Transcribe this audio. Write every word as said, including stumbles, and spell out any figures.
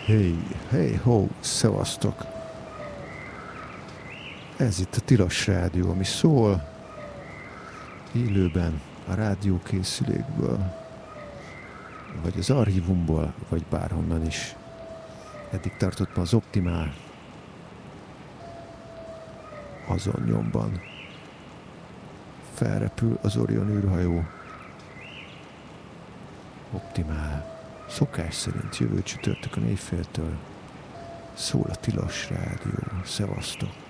Hey, hey ho, szevasztok! Ez itt a Tilos Rádió, ami szól élőben a rádiókészülékből, vagy az archívumból, vagy bárhonnan is. Eddig tartott ma az Optimál, azon nyomban. Felrepül az Orion űrhajó. Optimál. Szokás szerint jövő csütörtökön éjféltől szól a Tilos Rádió. Szevasztok!